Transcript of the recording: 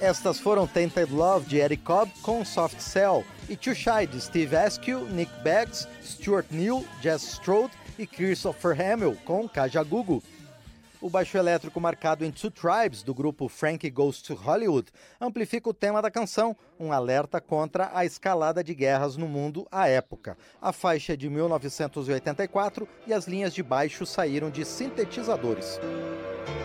Estas foram Tainted Love, de Eric Cobb, com Soft Cell, e Too Shy, de Steve Askell, Nick Beggs, Stuart Neal, Jess Strode e Christopher Hamill, com Kajagoogoo. O baixo elétrico marcado em Two Tribes, do grupo Frankie Goes to Hollywood, amplifica o tema da canção, um alerta contra a escalada de guerras no mundo à época. A faixa é de 1984 e as linhas de baixo saíram de sintetizadores.